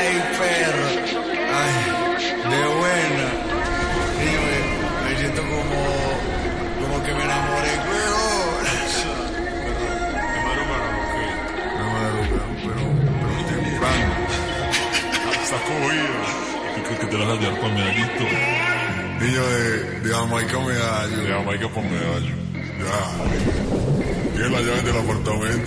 Ay, perro. Ay, de buena. Me siento como que me enamoré, weón. Me madrugan, pero temprano. Está cogido. ¿Tú crees que te vas a hallar para medallito? Niño de Jamaica medallo. De Jamaica por medallo. Ya. Tiene la llave del apartamento.